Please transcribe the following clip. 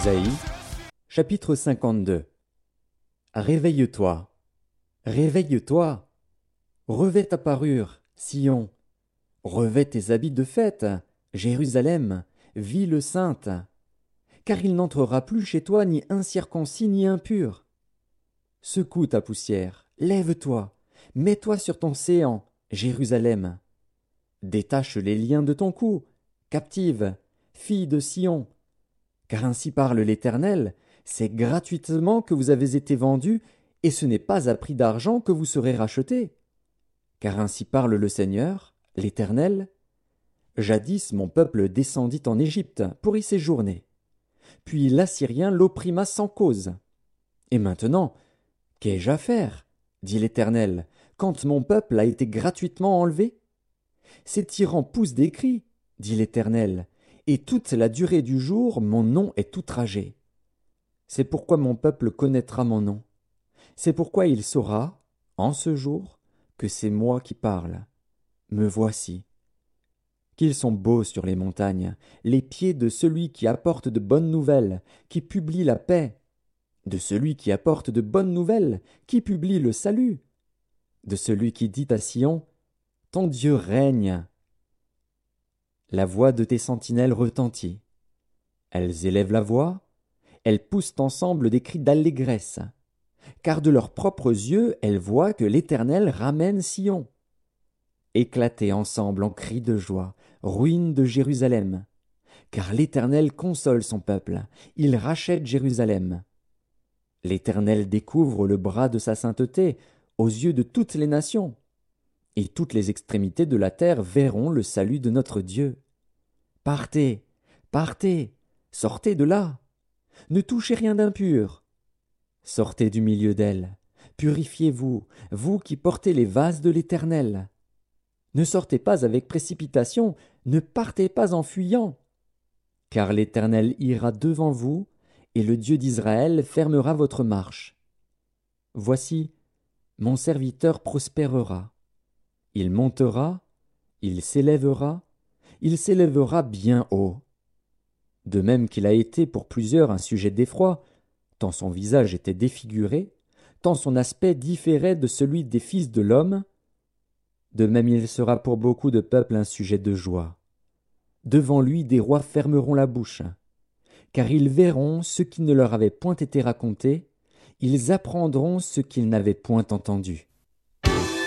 Ésaïe, chapitre 52. Réveille-toi, réveille-toi, revêt ta parure, Sion, revêt tes habits de fête, Jérusalem, ville sainte, car il n'entrera plus chez toi ni incirconcis ni impur. Secoue ta poussière, lève-toi, mets-toi sur ton séant, Jérusalem. Détache les liens de ton cou, captive, fille de Sion. Car ainsi parle l'Éternel, c'est gratuitement que vous avez été vendus, et ce n'est pas à prix d'argent que vous serez rachetés. Car ainsi parle le Seigneur, l'Éternel. Jadis mon peuple descendit en Égypte pour y séjourner. Puis l'Assyrien l'opprima sans cause. Et maintenant, qu'ai-je à faire, dit l'Éternel, quand mon peuple a été gratuitement enlevé? Ces tyrans poussent des cris, dit l'Éternel, et toute la durée du jour mon nom est outragé. C'est pourquoi mon peuple connaîtra mon nom. C'est pourquoi il saura, en ce jour, que c'est moi qui parle. Me voici. Qu'ils sont beaux sur les montagnes, les pieds de celui qui apporte de bonnes nouvelles, qui publie la paix, de celui qui apporte de bonnes nouvelles, qui publie le salut, de celui qui dit à Sion, ton Dieu règne. La voix de tes sentinelles retentit. Elles élèvent la voix, elles poussent ensemble des cris d'allégresse, car de leurs propres yeux elles voient que l'Éternel ramène Sion. Éclatez ensemble en cris de joie, ruines de Jérusalem, car l'Éternel console son peuple, il rachète Jérusalem. L'Éternel découvre le bras de sa sainteté aux yeux de toutes les nations, et toutes les extrémités de la terre verront le salut de notre Dieu. Partez, partez, sortez de là. Ne touchez rien d'impur. Sortez du milieu d'elle. Purifiez-vous, vous qui portez les vases de l'Éternel. Ne sortez pas avec précipitation, ne partez pas en fuyant. Car l'Éternel ira devant vous, et le Dieu d'Israël fermera votre marche. Voici, mon serviteur prospérera. Il montera, il s'élèvera bien haut. De même qu'il a été pour plusieurs un sujet d'effroi, tant son visage était défiguré, tant son aspect différait de celui des fils de l'homme, de même il sera pour beaucoup de peuples un sujet de joie. Devant lui des rois fermeront la bouche, car ils verront ce qui ne leur avait point été raconté, ils apprendront ce qu'ils n'avaient point entendu.